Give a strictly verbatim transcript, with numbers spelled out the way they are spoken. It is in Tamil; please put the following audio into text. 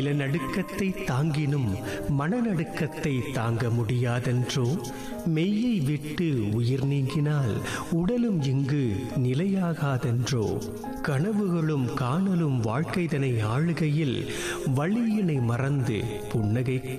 நிலநடுக்கத்தை தாங்கினும் மனநடுக்கத்தை தாங்க முடியாதென்றோ? மெய்யை விட்டு உயிர் நீங்கினால் உடலும் இங்கு நிலையாகாதென்றோ? கனவுகளும் காணலும் வாழ்க்கைதனை ஆளுகையில் வழியினை மறந்து புன்னகைக்க